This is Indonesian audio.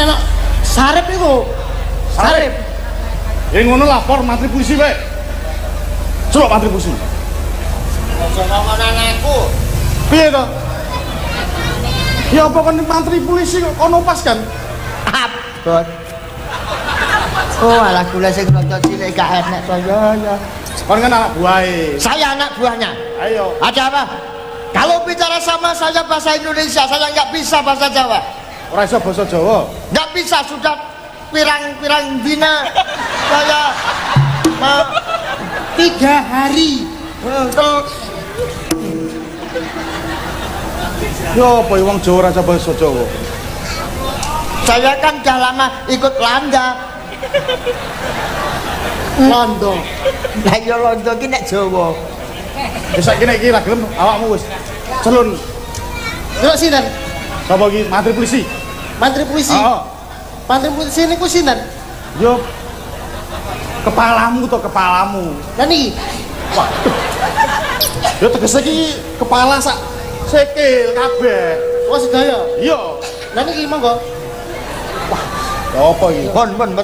enak sarep iku. Sarep. Ya ngono lapor mantri polisi wae. Coba mantri polisi. Aja ngomong anakku. Piye to? Ya apa kan mantri polisi kok ono pas kan? Abot. Oh, alah kula sing rada cilik gak enek to ya. Kon kan anak buahe. Saya anak buahnya. Ayo. Ada apa? Kalau bicara sama saya bahasa Indonesia, saya nggak bisa bahasa Jawa. Ora iso basa Jawa. Nggak bisa, sudah pirang-pirang dina saya 3 hari. Terus Yo apa wong Jawa ora iso basa Jawa. saya kan udah lama ikut Landa. Londo. Lah ya Londo ki nek Jawa. Wis saiki nek iki ra gelem awakmu wis celun. Terus sinten? Sapa iki mantri polisi? Mantri polisi. Heeh. Mantri polisi niku sinten? Yo kepalamu to kepalamu. Lah niki. Waduh. Yo tegese iki kepala sak sikil kabeh. Oh sedaya. Iya. Lah niki monggo. Apa iki? Pun